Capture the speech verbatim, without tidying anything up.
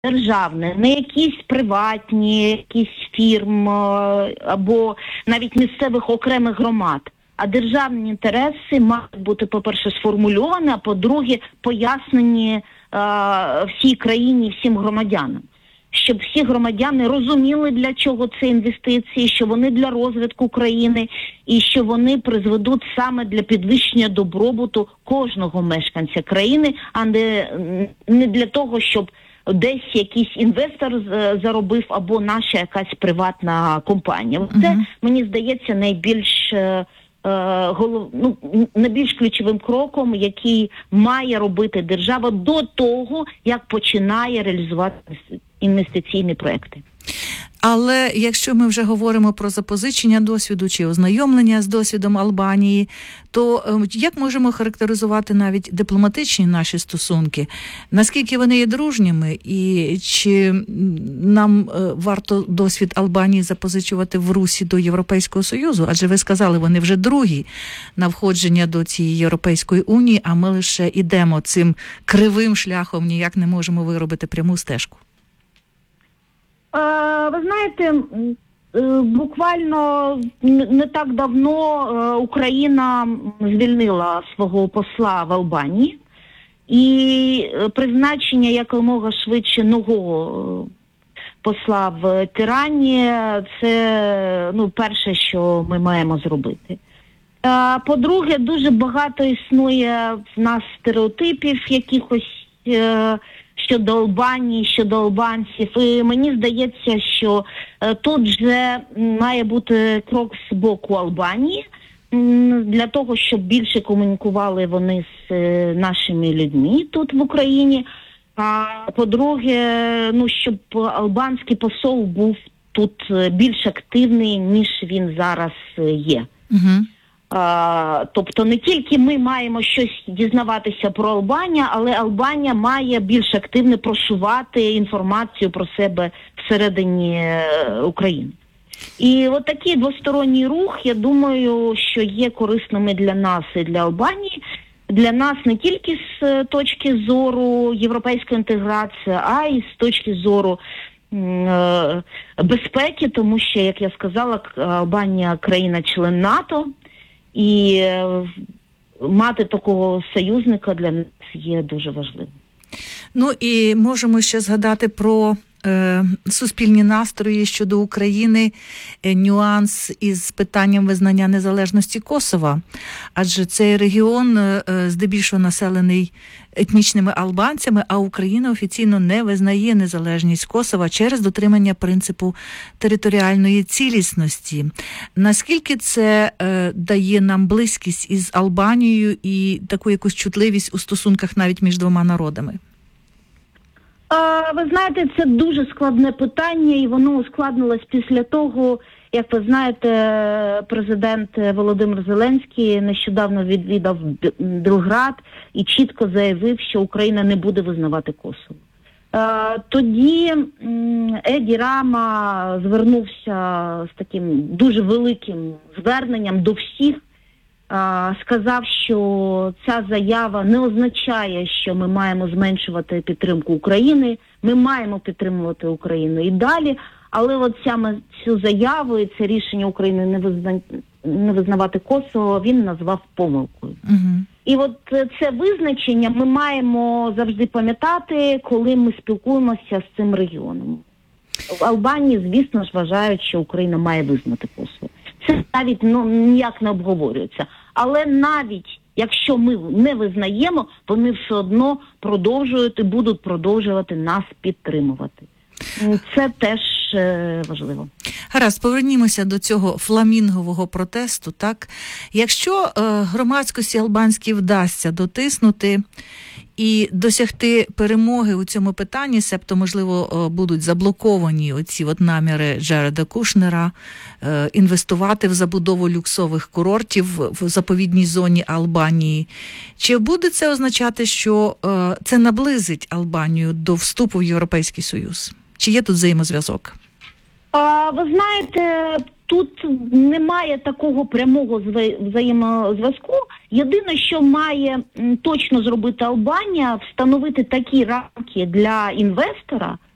державне, не якісь приватні, якісь фірм або навіть місцевих окремих громад, а державні інтереси мають бути, по-перше, сформульовані, а по-друге, пояснені е, всій країні, всім громадянам. Щоб всі громадяни розуміли, для чого це інвестиції, що вони для розвитку країни і що вони призведуть саме для підвищення добробуту кожного мешканця країни, а не, не для того, щоб десь якийсь інвестор заробив або наша якась приватна компанія. Це, uh-huh. мені здається, найбільш, е, голов, ну, найбільш ключовим кроком, який має робити держава до того, як починає реалізувати інвестиційні проекти. Але якщо ми вже говоримо про запозичення досвіду чи ознайомлення з досвідом Албанії, то як можемо характеризувати навіть дипломатичні наші стосунки? Наскільки вони є дружніми? І чи нам варто досвід Албанії запозичувати в русі до Європейського Союзу? Адже ви сказали, вони вже другі на входження до цієї Європейської Унії, а ми лише йдемо цим кривим шляхом, ніяк не можемо виробити пряму стежку. Ви знаєте, буквально не так давно Україна звільнила свого посла в Албанії, і призначення якомога швидше нового посла в Тирані – це, ну, перше, що ми маємо зробити. По-друге, дуже багато існує в нас стереотипів якихось щодо Албанії, щодо албанців. І мені здається, що е, тут вже має бути крок з боку Албанії м, для того, щоб більше комунікували вони з е, нашими людьми тут в Україні. А по-друге, ну, щоб албанський посол був тут більш активний, ніж він зараз є. Угу. А, тобто не тільки ми маємо щось дізнаватися про Албанію, але Албанія має більш активно просувати інформацію про себе всередині е, України. І от такий двосторонній рух, я думаю, що є корисними для нас і для Албанії. Для нас не тільки з точки зору європейської інтеграції, а й з точки зору е, безпеки, тому що, як я сказала, Албанія країна-член НАТО, і е, мати такого союзника для нас є дуже важливим. Ну і можемо ще згадати про е, суспільні настрої щодо України, е, нюанс із питанням визнання незалежності Косова. Адже цей регіон е, здебільшого населений етнічними албанцями, а Україна офіційно не визнає незалежність Косова через дотримання принципу територіальної цілісності. Наскільки це е, дає нам близькість із Албанією і таку якусь чутливість у стосунках навіть між двома народами? Ви знаєте, це дуже складне питання, і воно ускладнилось після того, як ви знаєте, президент Володимир Зеленський нещодавно відвідав Белград і чітко заявив, що Україна не буде визнавати Косово. Тоді Еді Рама звернувся з таким дуже великим зверненням до всіх, сказав, що ця заява не означає, що ми маємо зменшувати підтримку України, ми маємо підтримувати Україну і далі, але от саме цю заяву і це рішення України не, визна... не визнавати Косово він назвав помилкою. Угу. І от це визначення ми маємо завжди пам'ятати, коли ми спілкуємося з цим регіоном. В Албанії, звісно ж, вважають, що Україна має визнати Косово. Це навіть ну, ніяк не обговорюється. Але навіть якщо ми не визнаємо, вони все одно продовжують і будуть продовжувати нас підтримувати. Це теж е, важливо. Гаразд, повернімося до цього фламінгового протесту. Так, якщо е, громадськості албанській вдасться дотиснути і досягти перемоги у цьому питанні, себто, можливо, будуть заблоковані оці от наміри Джареда Кушнера е, інвестувати в забудову люксових курортів в заповідній зоні Албанії. Чи буде це означати, що е, це наблизить Албанію до вступу в Європейський Союз? Чи є тут взаємозв'язок? А, ви знаєте, тут немає такого прямого взаємозв'язку. Єдине, що має точно зробити Албанія, встановити такі рамки для інвестора,